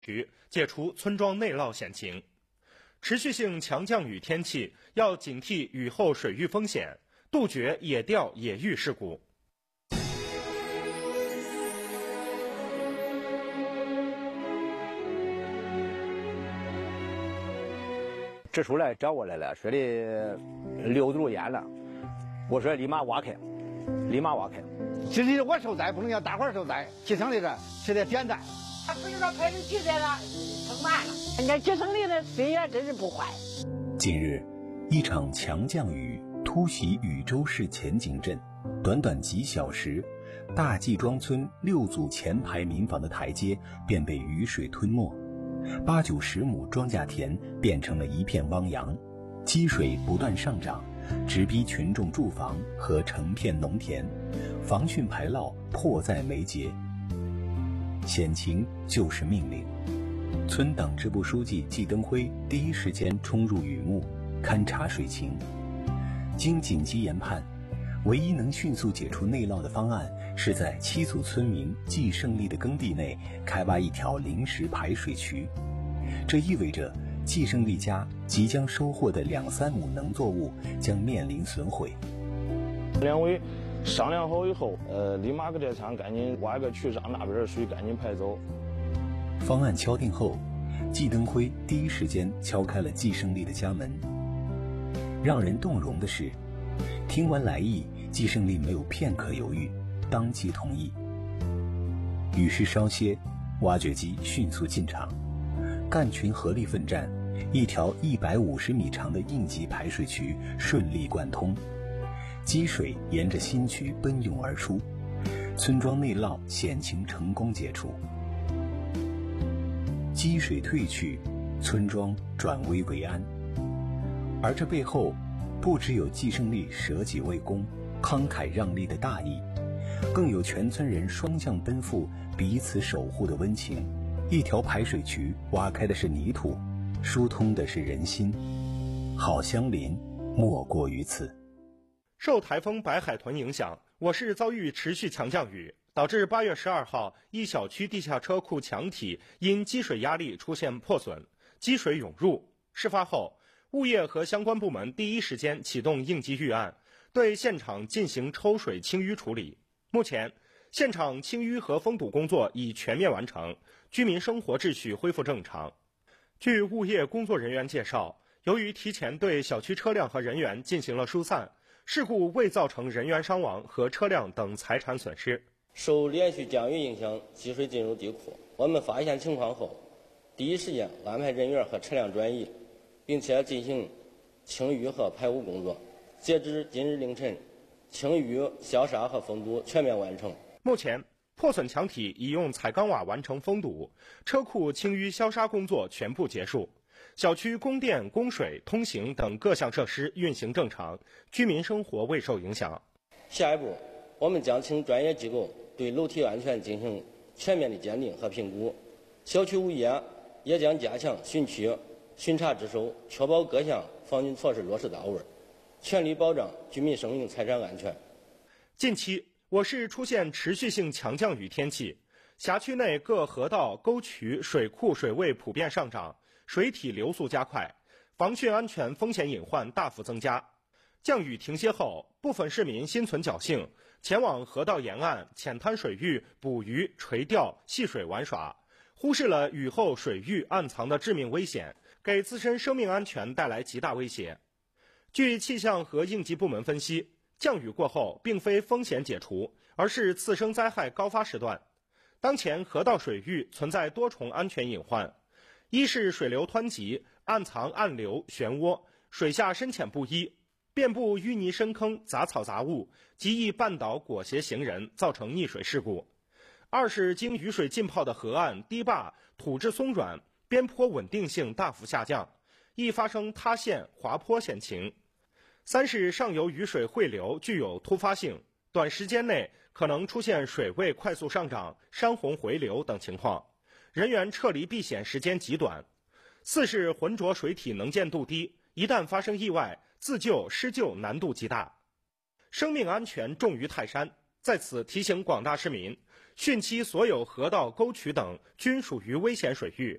解除村庄内涝险情。持续性强降雨天气要警惕雨后水域风险，杜绝野钓野育事故。 这出来找我来了，说的流堵淹了，我说立马挖开。 其实我受灾，不能让大伙儿受灾。集成的这是得点赞。 他不是说排水渠在了，撑满了。人家集成的的水呀，真是不坏。 近日，一场强降雨突袭禹州市前井镇，短短几小时，大季庄村6组前排民房的台阶便被雨水吞没，8、90亩庄稼田变成了一片汪洋，积水不断上涨，直逼群众住房和成片农田，防汛排涝迫在眉睫。险情就是命令，村党支部书记季登辉第一时间冲入雨幕，勘察水情。经紧急研判，唯一能迅速解除内涝的方案是在7组村民季胜利的耕地内开挖一条临时排水渠。这意味着季胜利家即将收获的2、3亩农作物将面临损毁。 两位商量好以后，立马给这厂赶紧挖一个渠，让那边的水赶紧排走。 方案敲定后，季登辉第一时间敲开了季胜利的家门。让人动容的是，听完来意，季胜利没有片刻犹豫，当即同意。雨势稍歇，挖掘机迅速进场，干群合力奋战，一条150米长的应急排水渠顺利贯通，积水沿着新渠奔涌而出，村庄内涝险情成功解除。积水退去，村庄转危为安。而这背后，不只有季胜利舍己为公、慷慨让利的大义，更有全村人双向奔赴、彼此守护的温情。一条排水渠挖开的是泥土，疏通的是人心。好相邻，莫过于此。 受台风白海豚影响，我市遭遇持续强降雨，导致8月12号一小区地下车库墙体因积水压力出现破损，积水涌入。事发后，物业和相关部门第一时间启动应急预案，对现场进行抽水清淤处理。目前，现场清淤和封堵工作已全面完成，居民生活秩序恢复正常。据物业工作人员介绍，由于提前对小区车辆和人员进行了疏散，事故未造成人员伤亡和车辆等财产损失。 受连续降雨影响，积水进入地库，我们发现情况后，第一时间安排人员和车辆转移，并且进行清淤和排污工作。截至今日凌晨，清淤、消杀和封堵全面完成。 目前，破损墙体已用彩钢瓦完成封堵，车库清淤消杀工作全部结束，小区供电、供水、通行等各项设施运行正常，居民生活未受影响。 下一步，我们将请专业机构对楼体安全进行全面的鉴定和评估，小区物业也将加强巡区、巡查值守，确保各项防汛措施落实到位，全力保障居民生命财产安全。 近期，我市出现持续性强降雨天气，辖区内各河道、沟渠、水库水位普遍上涨，水体流速加快，防汛安全风险隐患大幅增加。降雨停歇后，部分市民心存侥幸，前往河道沿岸、浅滩水域捕鱼、垂钓、戏水玩耍，忽视了雨后水域暗藏的致命危险，给自身生命安全带来极大威胁。据气象和应急部门分析，降雨过后并非风险解除，而是次生灾害高发时段。当前河道水域存在多重安全隐患，一是水流湍急，暗藏暗流、漩涡，水下深浅不一，遍布淤泥深坑、杂草杂物，极易绊倒裹挟行人，造成溺水事故。二是经雨水浸泡的河岸、堤坝土质松软，边坡稳定性大幅下降，易发生塌陷、滑坡险情。三是上游雨水汇流具有突发性，短时间内可能出现水位快速上涨、山洪回流等情况，人员撤离避险时间极短。四是浑浊水体能见度低，一旦发生意外，自救施救难度极大。生命安全重于泰山，在此提醒广大市民， 汛期所有河道、沟渠等均属于危险水域，